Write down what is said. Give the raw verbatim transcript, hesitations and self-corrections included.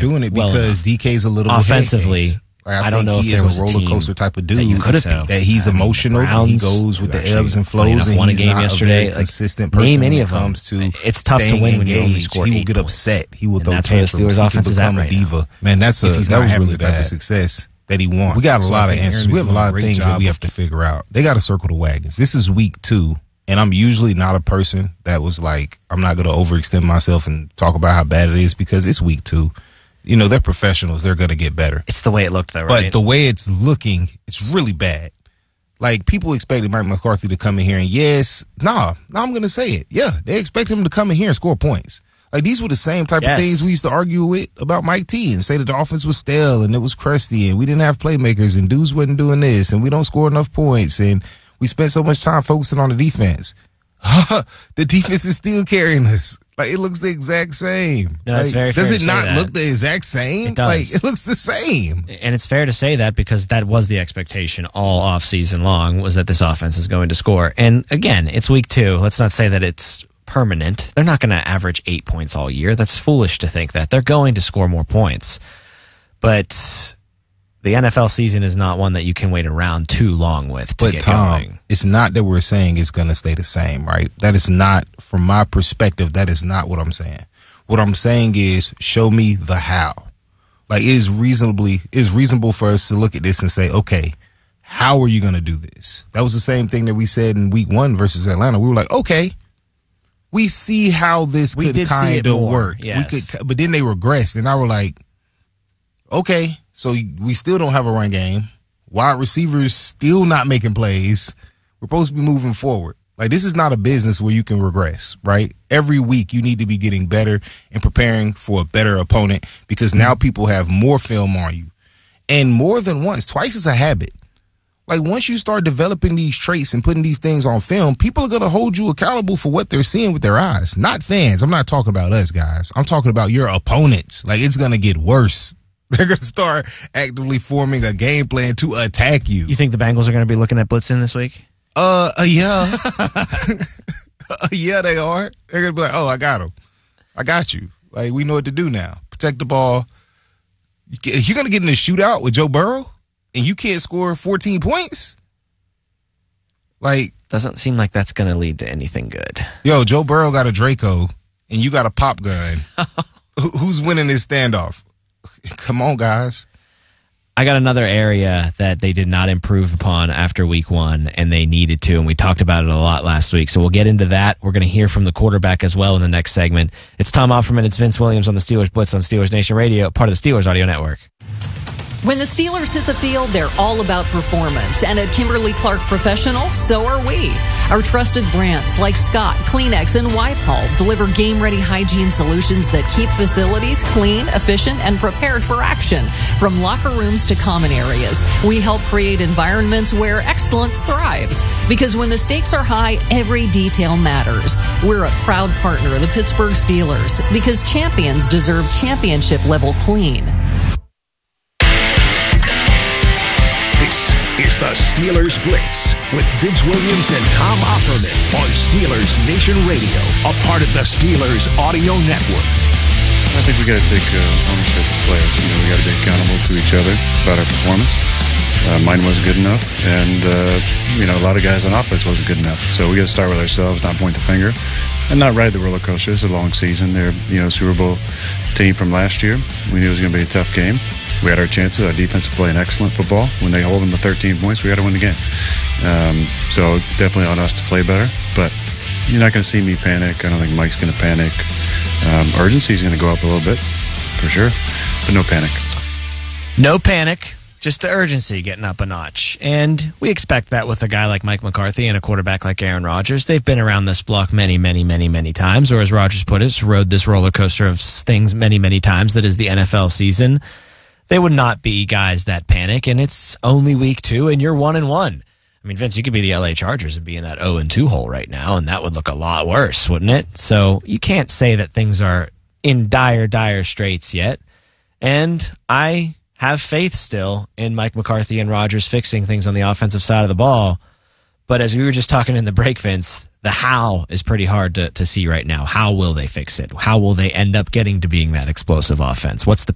doing it well because enough. D K's a little offensively. Like, I, I don't think know he if is there was a a roller team coaster type of dude. that you could have so, picked. that he's I mean, emotional. the Browns, He goes with the actually, ebbs and funny flows, enough, and won a he's game not yesterday. a very Like, consistent person name any when of it them. comes to It's tough to staying win when you only engaged. score He will eight get points. upset. He will And throw that's where the tantrums. Steelers' He offense can is at become a right now. diva. Man, that's a If he's that not was happy really with the type that. of success that he wants. We got a So lot I of think answers. Aaron is We have a doing lot of great things that job we of- have to figure out. They got to circle the wagons. This is week two, and I'm usually not a person that was like, I'm not going to overextend myself and talk about how bad it is because it's week two. You know, they're professionals. They're going to get better. It's the way it looked, though, But right? the way it's looking, it's really bad. Like, people expected Mike McCarthy to come in here and, yes, nah, nah I'm going to say it. Yeah, they expect him to come in here and score points. Like, these were the same type Yes. of things we used to argue with about Mike T and say that the offense was stale and it was crusty and we didn't have playmakers and dudes wasn't doing this and we don't score enough points and we spent so much time focusing on the defense. The defense is still carrying us. Like, it looks the exact same. No, like, it's very fair Does to it say not that. look the exact same? It does. Like, it looks the same. And it's fair to say that because that was the expectation all off season long, was that this offense is going to score. And again, it's week two. Let's not say that it's permanent. They're not going to average eight points all year. That's foolish to think that. They're going to score more points. But the N F L season is not one that you can wait around too long with to But get Tom, going. it's not that we're saying it's going to stay the same, right? That is not, from my perspective, that is not what I'm saying. What I'm saying is, show me the how. Like, it is reasonably, it's reasonable for us to look at this and say, okay, how are you going to do this? That was the same thing that we said in week one versus Atlanta. We were like, okay, we see how this We could did see it kind of more, work. yes. We could, but then they regressed, and I were like, okay, so we still don't have a run game. Wide receivers still not making plays. We're supposed to be moving forward. Like, this is not a business where you can regress, right? Every week you need to be getting better and preparing for a better opponent because now people have more film on you. And more than once, twice is a habit. Like, once you start developing these traits and putting these things on film, people are going to hold you accountable for what they're seeing with their eyes. Not fans. I'm not talking about us, guys. I'm talking about your opponents. Like, it's going to get worse. They're going to start actively forming a game plan to attack you. You think the Bengals are going to be looking at blitzing this week? Uh, uh yeah. uh, yeah, they are. They're going to be like, oh, I got him. I got you. Like, we know what to do now. Protect the ball. You're going to get in a shootout with Joe Burrow and you can't score fourteen points? Like, Doesn't seem like that's going to lead to anything good. yo, Joe Burrow got a Draco and you got a pop gun. Who- Who's winning this standoff? Come on, guys. I got another area that they did not improve upon after week one, and they needed to, and we talked about it a lot last week. So we'll get into that. We're going to hear from the quarterback as well in the next segment. It's Tom Opperman. It's Vince Williams on the Steelers Blitz on Steelers Nation Radio, part of the Steelers Audio Network. When the Steelers hit the field, they're all about performance. And at Kimberly-Clark Professional, so are we. Our trusted brands like Scott, Kleenex, and Wipe-All deliver game-ready hygiene solutions that keep facilities clean, efficient, and prepared for action. From locker rooms to common areas, we help create environments where excellence thrives. Because when the stakes are high, every detail matters. We're a proud partner of the Pittsburgh Steelers because champions deserve championship-level clean. This is the Steelers Blitz with Vince Williams and Tom Opperman on Steelers Nation Radio, a part of the Steelers Audio Network. I think we got to take uh, ownership as players. You know, we got to be accountable to each other about our performance. Uh, mine wasn't good enough, and uh, you know, a lot of guys on offense wasn't good enough. So we got to start with ourselves, not point the finger, and not ride the roller coaster. It's a long season. They're, you know, Super Bowl team from last year. We knew it was going to be a tough game. We had our chances. Our defense playing excellent football. When they hold them to thirteen points, we got to win the game. Um, so definitely on us to play better. But you're not going to see me panic. I don't think Mike's going to panic. Um, urgency is going to go up a little bit, for sure, but no panic. No panic, just the urgency getting up a notch. And we expect that with a guy like Mike McCarthy and a quarterback like Aaron Rodgers. They've been around this block many, many, many, many times, or as Rodgers put it, rode this roller coaster of things many, many times that is the N F L season. They would not be guys that panic, and it's only week two, and you're one and one. I mean, Vince, you could be the L A Chargers and be in that oh and two hole right now, and that would look a lot worse, wouldn't it? So you can't say that things are in dire, dire straits yet. And I have faith still in Mike McCarthy and Rodgers fixing things on the offensive side of the ball. But as we were just talking in the break, Vince, the how is pretty hard to, to see right now. How will they fix it? How will they end up getting to being that explosive offense? What's the